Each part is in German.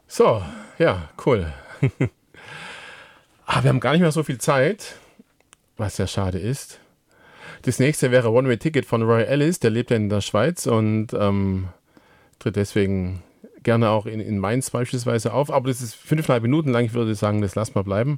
So, ja, cool. Wir haben gar nicht mehr so viel Zeit, was sehr schade ist. Das nächste wäre One Way Ticket von Roy Ellis, der lebt ja in der Schweiz und tritt deswegen gerne auch in Mainz beispielsweise auf. Aber das ist 5,5 Minuten lang, ich würde sagen, das lassen wir bleiben.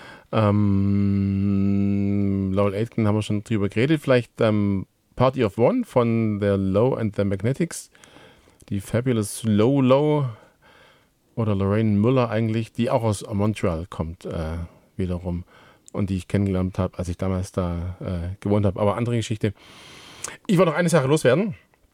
Lowell Aitken haben wir schon drüber geredet. Vielleicht Party of One von der Low and the Magnetics. Die Fabulous Low oder Lorraine Muller eigentlich, die auch aus Montreal kommt wiederum und die ich kennengelernt habe, als ich damals da gewohnt habe. Aber andere Geschichte. Ich wollte noch eine Sache loswerden.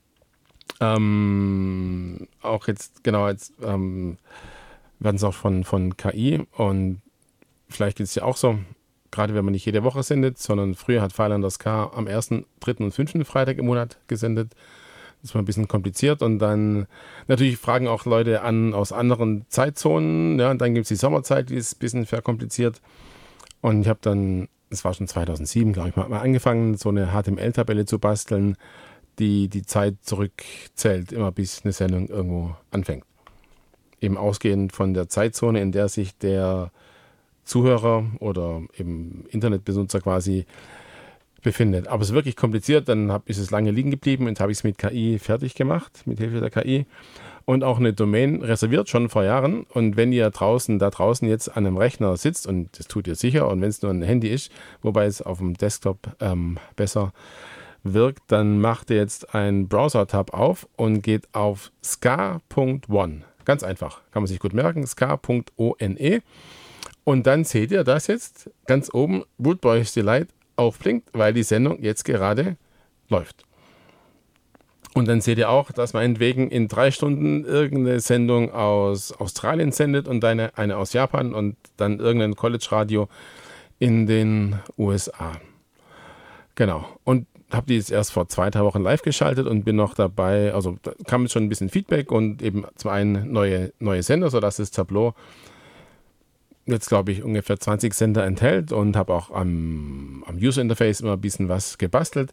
Auch jetzt werden es auch von KI und vielleicht ist es ja auch so, gerade wenn man nicht jede Woche sendet, sondern früher hat Freilanders K am 1., 3. und 5. Freitag im Monat gesendet. Das war ein bisschen kompliziert und dann natürlich fragen auch Leute an aus anderen Zeitzonen. Ja, und dann gibt es die Sommerzeit, die ist ein bisschen verkompliziert. Und ich habe dann, das war schon 2007, glaube ich, mal angefangen, so eine HTML-Tabelle zu basteln, die Zeit zurückzählt, immer bis eine Sendung irgendwo anfängt. Eben ausgehend von der Zeitzone, in der sich der Zuhörer oder eben Internetbenutzer quasi befindet. Aber es ist wirklich kompliziert, dann ist es lange liegen geblieben und habe ich es mit KI fertig gemacht, mit Hilfe der KI. Und auch eine Domain reserviert, schon vor Jahren. Und wenn ihr da draußen jetzt an einem Rechner sitzt, und das tut ihr sicher, und wenn es nur ein Handy ist, wobei es auf dem Desktop besser wirkt, dann macht ihr jetzt einen Browser-Tab auf und geht auf ska.one. Ganz einfach, kann man sich gut merken, ska.one. Und dann seht ihr, dass jetzt ganz oben Rude Boys Delight aufblinkt, weil die Sendung jetzt gerade läuft. Und dann seht ihr auch, dass meinetwegen in 3 Stunden irgendeine Sendung aus Australien sendet und eine aus Japan und dann irgendein College-Radio in den USA. Genau. Und habe die jetzt erst vor 2-3 Wochen live geschaltet und bin noch dabei, also da kam jetzt schon ein bisschen Feedback und eben zum einen neue Sender, sodass das Tableau jetzt, glaube ich, ungefähr 20 Sender enthält und habe auch am User-Interface immer ein bisschen was gebastelt.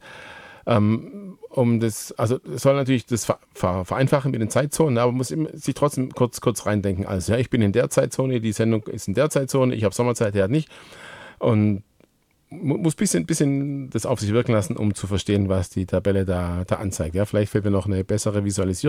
Es soll natürlich das vereinfachen mit den Zeitzonen, aber man muss sich trotzdem kurz reindenken. Also ja, ich bin in der Zeitzone, die Sendung ist in der Zeitzone, ich habe Sommerzeit, der hat nicht. Und muss ein bisschen das auf sich wirken lassen, um zu verstehen, was die Tabelle da anzeigt. Ja, vielleicht fällt mir noch eine bessere Visualisierung